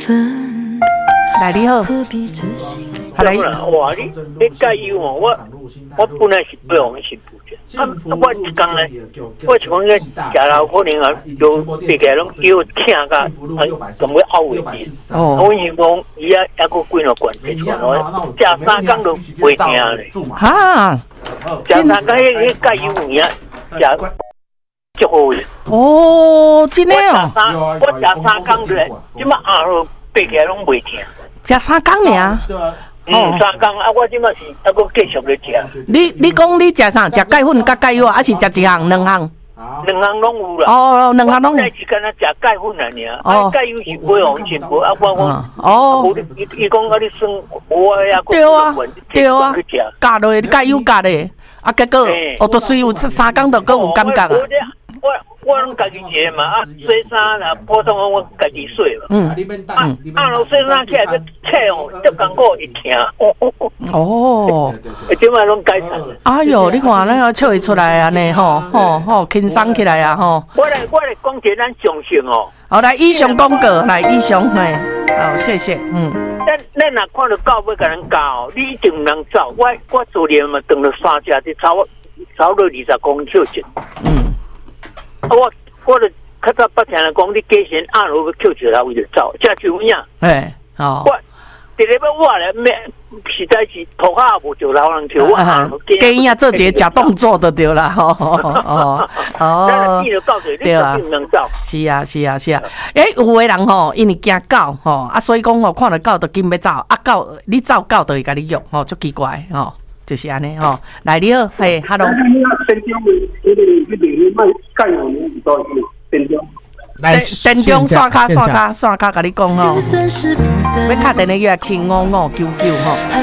来你好， 来哇，你加油哦！我本来是不用是不的，我一讲呢，我像个食老可能啊，就别个拢叫听个，咁要拗回去。我希望伊啊一个几多关系出来，食三工都袂听咧。 哈， 食三工迄加油尔食。就好嘅。 哦，真的哦。 我食三工咧，即马下落爬起来拢袂听。 食三工尔？ 三工啊！我即马是还佫继续咧食。 你讲你食啥？食钙粉甲钙药，还是食一项两项？ 两项拢有啦。 哦，两项拢。 我是干那食钙粉啊尔。哦。钙油是不用钱无啊？ 哦。 伊讲啊，你算我呀。 对啊，对啊。加落钙油加咧，啊，结果哦，都随有三工都佫有感觉啊。 我拢家己洗嘛，啊，洗衫啦，普通我家己洗嘛。落洗衫起来个切哦，足艰苦一听。 哦。 即摆拢改善。 哎哟，你看那个笑会出来啊呢，吼，轻松起来啊，吼。 我来讲一个咱常识哦。 好，来以上广告，来以上，嘿，好，谢谢， 咱若看到狗要甲咱教，你一定毋能走。我昨天嘛等了3只，就差了20公尺前。我就较早捌听人讲，你加先按落去扣一下位就走，这就影。 好。 我第日要我来咩，实在是头壳无就老人跳，我按落加影做一个假动作就对啦， 对啊， 是啊。有的人吼，因为惊狗吼，所以讲吼，看到狗就紧要走，狗你走狗就会甲你约，吼，足奇怪吼。就是安尼吼，来你好，嘿 ，hello。电中刷卡，甲你讲吼，要打电话约75599吼。